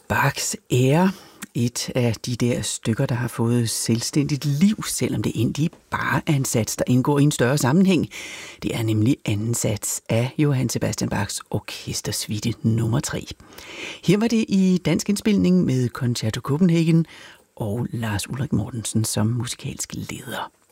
Bachs ære, et af de der stykker, der har fået selvstændigt liv, selvom det egentlig bare er en sats, der indgår i en større sammenhæng. Det er nemlig anden sats af Johann Sebastian Bachs orkestersuite nummer 3. Her var det i dansk indspilning med Concerto Copenhagen og Lars Ulrik Mortensen som musikalsk leder.